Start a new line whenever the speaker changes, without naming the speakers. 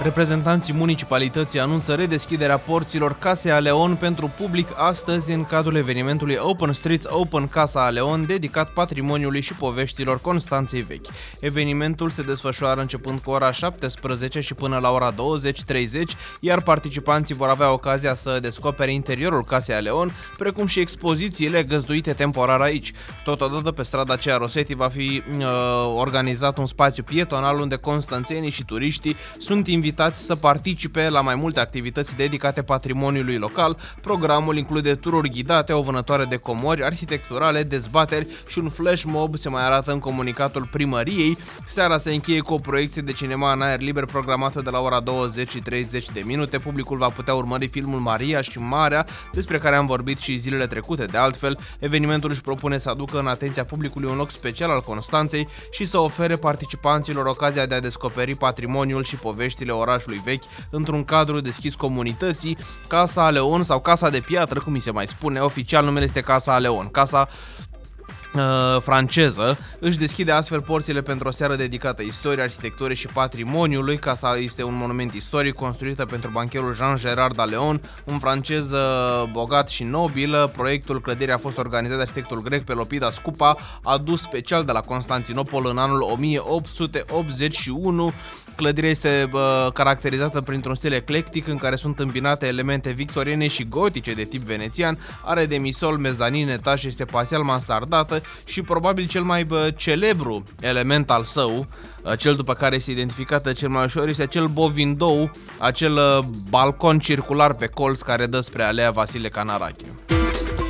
Reprezentanții municipalității anunță redeschiderea porților Casei Aleon pentru public astăzi în cadrul evenimentului Open Streets Open Casa Aleon, dedicat patrimoniului și poveștilor Constanței Vechi. Evenimentul se desfășoară începând cu ora 17 și până la ora 20:30, iar participanții vor avea ocazia să descopere interiorul Casei Aleon, precum și expozițiile găzduite temporar aici. Totodată, pe strada aceea Rosetti va fi organizat un spațiu pietonal unde constanțenii și turiștii sunt invitați să participe la mai multe activități dedicate patrimoniului local. Programul include tururi ghidate, o vânătoare de comori arhitecturale, dezbateri și un flash mob, se mai arată în comunicatul primăriei. Seara se încheie cu o proiecție de cinema în aer liber programată de la ora 20:30. Publicul va putea urmări filmul Maria și Marea, despre care am vorbit și zilele trecute. De altfel, evenimentul își propune să aducă în atenția publicului un loc special al Constanței și să ofere participanților ocazia de a descoperi patrimoniul și poveștile orașului vechi într-un cadru deschis comunității. Casa Aleon sau Casa de Piatră, cum mi se mai spune, oficial numele este Casa Aleon. Casa franceză își deschide astfel porțile pentru o seară dedicată istoriei, arhitecturii și patrimoniului. Casa este un monument istoric construită pentru bancherul Jean-Gérard Aleon, un francez bogat și nobil. Proiectul clădirii a fost organizat de arhitectul grec Pelopidas Coupa, adus special de la Constantinopol în anul 1881. Clădirea este caracterizată printr-un stil eclectic în care sunt îmbinate elemente victoriene și gotice de tip venețian. Are demisol, mezanin, etaj, este pasial mansardată și probabil cel mai celebru element al său, cel după care este identificată cel mai ușor, este acel bovindou, acel balcon circular pe colț care dă spre alea Vasile Canarache.